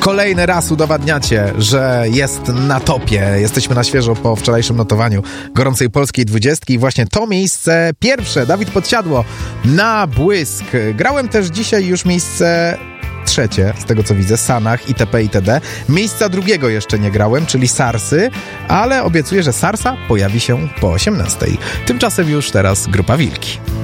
Kolejny raz udowadniacie, że jest na topie. Jesteśmy na świeżo po wczorajszym notowaniu gorącej polskiej 20 i właśnie to miejsce pierwsze, Dawid Podsiadło, Na błysk. Grałem też dzisiaj już miejsce trzecie, z tego co widzę, Sanach, itp. itd. Miejsca drugiego jeszcze nie grałem, czyli Sarsy, ale obiecuję, że Sarsa pojawi się po 18. Tymczasem już teraz Grupa Wilki.